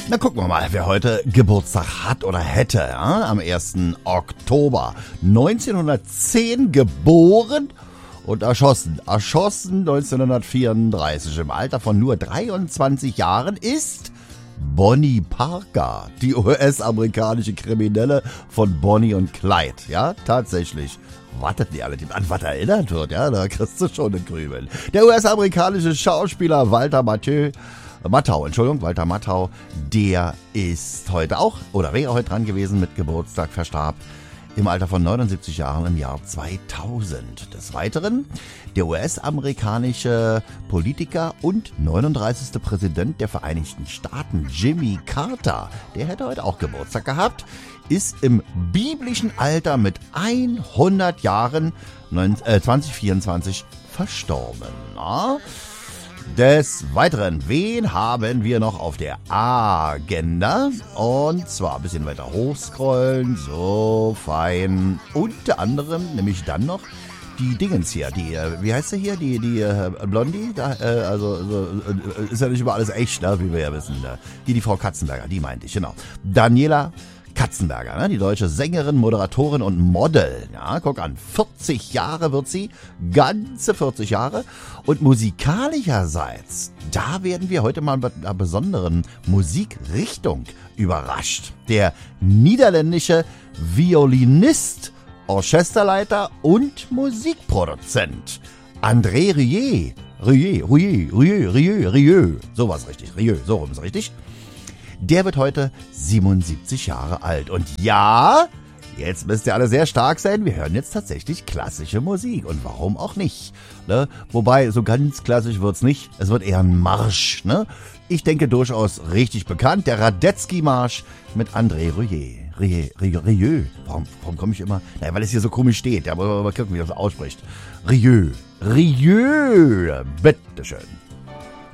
Na, gucken wir mal, wer heute Geburtstag hat oder hätte. Ja? Am 1. Oktober 1910 geboren und erschossen. Erschossen 1934 im Alter von nur 23 Jahren ist Bonnie Parker, die US-amerikanische Kriminelle von Bonnie und Clyde. Ja, tatsächlich. Wartet die alle, an was erinnert wird, ja, da kriegst du schon den Grübeln. Der US-amerikanische Schauspieler Walter Matthau, der ist heute auch, oder wäre heute dran gewesen mit Geburtstag, verstarb im Alter von 79 Jahren im Jahr 2000. Des Weiteren der US-amerikanische Politiker und 39. Präsident der Vereinigten Staaten, Jimmy Carter, der hätte heute auch Geburtstag gehabt, ist im biblischen Alter mit 100 Jahren 2024 verstorben. Na? Des Weiteren, wen haben wir noch auf der Agenda? Und zwar ein bisschen weiter hochscrollen, so fein. Unter anderem nämlich dann noch die Dingens hier, die, wie heißt sie hier, die Blondie, ist ja nicht über alles echt, ne, wie wir ja wissen. Die Frau Katzenberger, die meinte ich, genau. Daniela Katzenberger, ne? Die deutsche Sängerin, Moderatorin und Model. Ja, guck an, 40 Jahre wird sie, ganze 40 Jahre. Und musikalischerseits, da werden wir heute mal mit einer besonderen Musikrichtung überrascht. Der niederländische Violinist, Orchesterleiter und Musikproduzent André Rieu. Sowas richtig, Rieu, so rum ist richtig. Der wird heute 77 Jahre alt. Und ja, jetzt müsst ihr alle sehr stark sein. Wir hören jetzt tatsächlich klassische Musik. Und warum auch nicht? Ne? Wobei, so ganz klassisch wird's nicht. Es wird eher ein Marsch. Ne? Ich denke durchaus richtig bekannt. Der Radetzky-Marsch mit André Rieu. Warum komme ich immer? Naja, weil es hier so komisch steht. Ja, aber mal gucken, wie das ausspricht. Rieu. Bitteschön.